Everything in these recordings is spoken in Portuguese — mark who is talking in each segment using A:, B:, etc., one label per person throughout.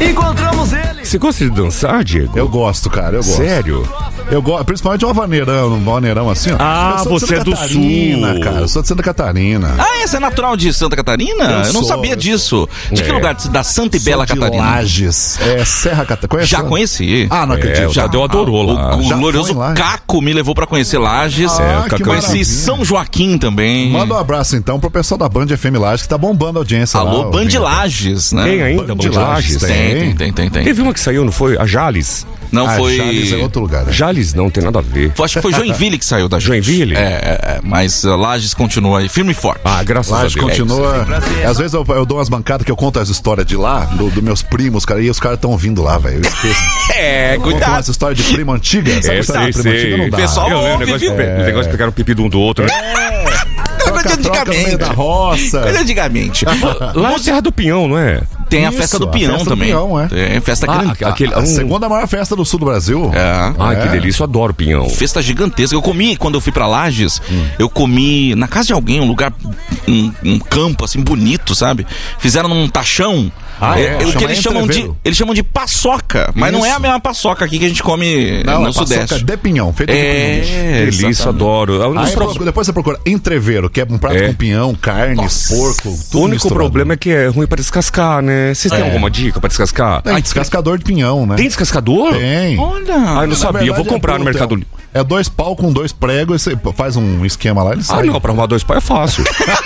A: Encontramos ele.
B: Você gosta de dançar, Diego?
C: Eu gosto, cara, eu gosto.
B: Sério?
C: Eu gosto, principalmente um vaneirão assim, ó.
B: Ah,
C: eu sou de
B: você
C: Santa
B: é do
C: Catarina,
B: sul.
C: cara. Eu sou de Santa Catarina.
D: Ah, você é natural de Santa Catarina? Eu não sabia disso. De que lugar? Da Santa e Bela
C: Sou de
D: Catarina?
C: Lages. Serra Catarina. Conhece?
D: Já conheci.
C: Ah, não acredito.
B: O Tadeu adorou lá.
D: O
C: Já
D: glorioso
C: foi lá?
D: Caco me levou pra conhecer Lages.
C: que
D: Conheci
C: maravilha.
D: São Joaquim também.
C: Manda um abraço então pro pessoal da Band FM Lages, que tá bombando a audiência lá.
D: Alô, Band Lages, né?
B: Tem ainda, Band Lages?
D: Tem.
B: Teve uma que saiu, não foi? A Jales.
D: Não foi.
C: Jales é outro lugar, né?
B: Jales não tem nada a ver.
D: Acho que foi Joinville que saiu da gente.
B: Joinville?
D: Mas Lages continua aí, firme e forte.
B: Ah, graças
C: Lages
B: a Deus.
C: continua. Às vezes eu dou umas bancadas que eu conto as histórias de lá, dos meus primos, cara, e os caras estão ouvindo lá, velho. Eu esqueço. Conto
D: Cuidado.
C: umas histórias de prima antiga. Sabe
B: Sei.
C: prima antiga não dá.
D: Pessoal,
B: Eu lembro,
D: ouve,
B: o
D: viu?
B: negócio de pegar o pipi de um do outro, né?
D: Coisa de
C: Troca no meio
D: antigamente.
C: da roça.
D: Coisa de antigamente.
B: Lá é Serra do Pinhão, não é?
D: Tem a
C: Isso,
D: festa do
C: a
D: Pinhão
C: festa do
D: também.
C: Pinhão, é.
D: Tem festa grande.
C: A segunda maior festa do sul do Brasil.
B: Ai, que delícia, eu adoro Pinhão.
D: Festa gigantesca. Eu comi, quando eu fui pra Lages, eu comi na casa de alguém, um lugar, um campo assim bonito, sabe? Fizeram num tachão. O que eles chamam de paçoca, mas não é a mesma paçoca aqui que a gente come no Sudeste.
C: Paçoca de pinhão, feito de pinhão.
B: Delícia, adoro.
C: Depois você procura entreveiro, que é um prato com pinhão, carne, porco,
B: O
C: tudo
B: único
C: misturado.
B: problema é que é ruim pra descascar, né? Vocês têm alguma dica pra descascar?
C: Tem descascador de pinhão, né?
B: Tem descascador?
C: Tem.
D: Olha.
B: Ah, eu não sabia.
C: verdade,
B: Vou comprar no Mercado Livre.
C: É 2 pau com 2 pregos, você faz um esquema lá, ele sai.
B: Ah, não, pra arrumar 2 pau é fácil.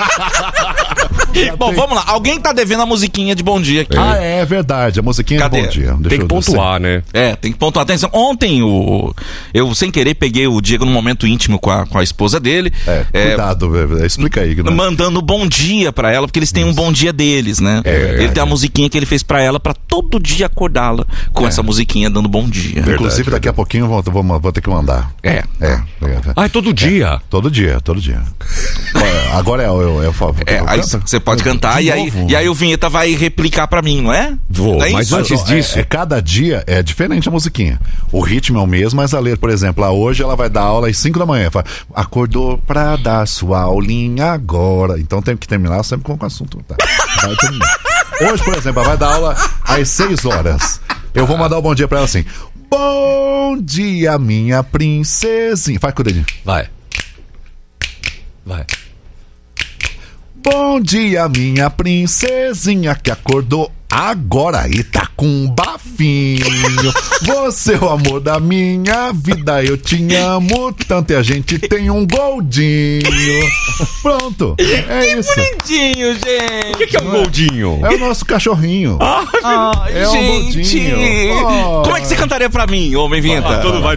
D: Bom, vamos lá. Alguém tá devendo a musiquinha de bom dia aqui.
C: Ah, é verdade, a musiquinha
D: Cadê?
C: de bom dia. Deixa
B: Tem que
C: eu-
B: pontuar, né?
D: Tem que pontuar atenção. Ontem, eu sem querer peguei o Diego num momento íntimo com a esposa dele.
C: Cuidado, explica aí. Né?
D: Mandando bom dia pra ela, porque eles têm um bom dia deles, né? Ele tem a musiquinha que ele fez pra ela pra todo dia acordá-la com essa musiquinha dando bom dia.
C: Inclusive, daqui a pouquinho eu vou ter que mandar.
B: Ah, todo dia?
C: Todo dia. Agora eu falo.
D: Aí você pode cantar e aí o Vinheta vai replicar pra mim, não é?
B: Vou,
D: É
B: mas
D: isso?
B: antes disso...
C: Cada dia é diferente a musiquinha. O ritmo é o mesmo, mas a letra, por exemplo, hoje ela vai dar aula às 5 da manhã. Fala, acordou pra dar sua aulinha agora. Então tem que terminar sempre com o assunto. Tá? Vai terminar. Hoje, por exemplo, ela vai dar aula às 6 horas. Eu vou mandar um bom dia pra ela assim. Bom dia, minha princesinha. Faz com o dedinho.
B: Vai.
C: Bom dia, minha princesinha, que acordou agora e tá com um bafinho. Você é o amor da minha vida, eu te amo tanto e a gente tem um goldinho. Pronto, é isso.
D: Bonitinho, gente.
B: O que é um goldinho?
C: É o nosso cachorrinho.
D: Ai,
C: É um
D: gente.
C: goldinho. Oh.
D: Como é que você cantaria pra mim, homem Vinheta?
B: Tudo vai